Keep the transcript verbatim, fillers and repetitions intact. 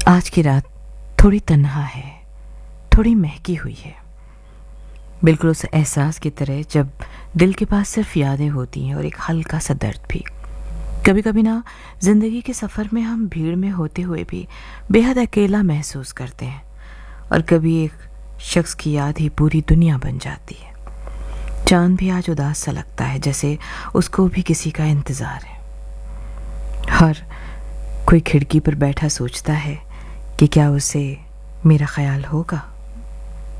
आज की रात थोड़ी तन्हा है, थोड़ी महकी हुई है, बिल्कुल उस एहसास की तरह जब दिल के पास सिर्फ यादें होती हैं और एक हल्का सा दर्द भी। कभी कभी ना जिंदगी के सफ़र में हम भीड़ में होते हुए भी बेहद अकेला महसूस करते हैं, और कभी एक शख्स की याद ही पूरी दुनिया बन जाती है। चांद भी आज उदास सा लगता है, जैसे उसको भी किसी का इंतज़ार है। और कोई खिड़की पर बैठा सोचता है कि क्या उसे मेरा ख्याल होगा।